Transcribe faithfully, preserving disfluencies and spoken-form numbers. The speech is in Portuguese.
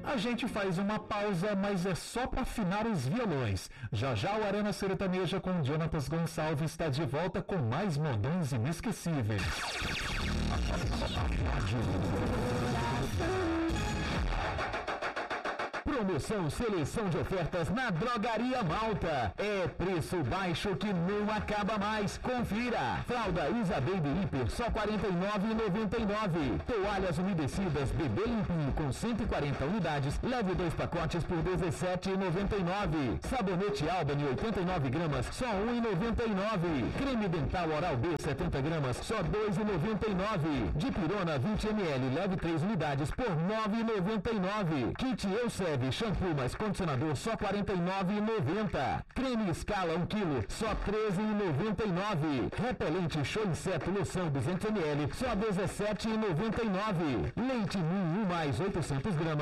A gente faz uma pausa, mas é só para afinar os violões. Já já o Arena Sertaneja com Jonatas Gonçalves está de volta com mais modões inesquecíveis. Promoção Seleção de Ofertas na Drogaria Malta. É preço baixo que não acaba mais. Confira. Fralda Isa Baby Hiper só quarenta e nove reais e noventa e nove centavos. Toalhas umedecidas Bebê Limpinho com cento e quarenta unidades. Leve dois pacotes por dezessete reais e noventa e nove centavos. Sabonete Albany oitenta e nove gramas só um real e noventa e nove centavos. Creme dental Oral B setenta gramas só dois reais e noventa e nove centavos. Dipirona vinte mililitros leve três unidades por nove reais e noventa e nove centavos. Kit Elseve shampoo mais condicionador só quarenta e nove reais e noventa centavos. Creme Scala um quilo só treze reais e noventa e nove centavos. Repelente Show Inseto loção duzentos mililitros só dezessete reais e noventa e nove centavos. Leite Ninho mais oitocentos gramas